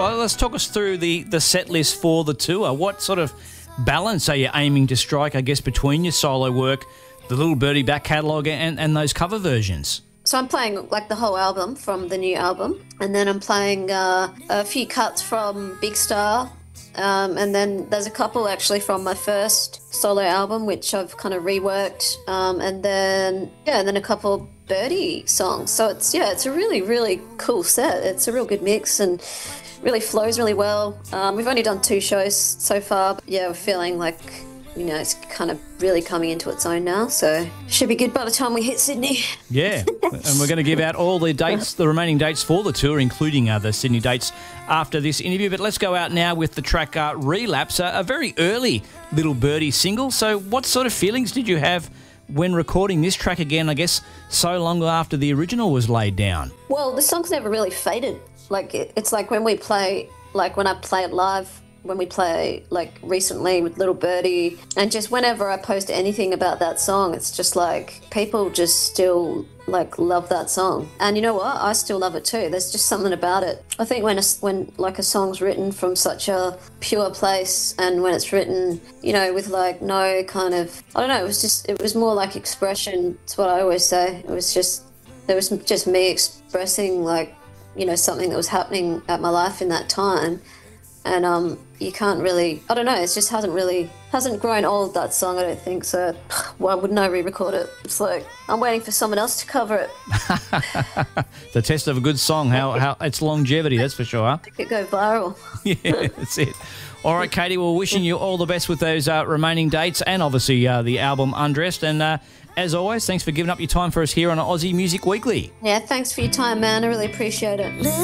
right, let's talk us through the set list for the tour. What sort of balance are you aiming to strike, I guess, between your solo work, the Little Birdie back catalogue and those cover versions? So I'm playing like the whole album from the new album, and then I'm playing a few cuts from Big Star, and then there's a couple actually from my first solo album which I've kind of reworked, and then a couple Birdie songs. So it's a really, really cool set. It's a real good mix and really flows really well. We've only done 2 shows so far, but yeah, we're feeling like, you know, it's kind of really coming into its own now, so should be good by the time we hit Sydney. Yeah, and we're going to give out all the dates, the remaining dates for the tour, including the Sydney dates after this interview. But let's go out now with the track Relapse, a very early Little Birdie single. So what sort of feelings did you have when recording this track again, I guess, so long after the original was laid down? Well, the song's never really faded. Like, it's like when we play, like when I play it live, when we play like recently with Little Birdie, and just whenever I post anything about that song, it's just like people just still like love that song. And you know what? I still love it too. There's just something about it. I think when like a song's written from such a pure place, and when it's written, you know, with like no kind of, I don't know, it was more like expression. It's what I always say. It was just me expressing, like, you know, something that was happening at my life in that time. And you can't really, I don't know, it just hasn't grown old, that song, I don't think. So why wouldn't I re-record it? It's like I'm waiting for someone else to cover it. The test of a good song, how its longevity, that's for sure. It could go viral. Yeah, that's it. All right, Katie, we're wishing you all the best with those remaining dates, and obviously the album Undressed. And as always, thanks for giving up your time for us here on Aussie Music Weekly. Yeah, thanks for your time, man. I really appreciate it.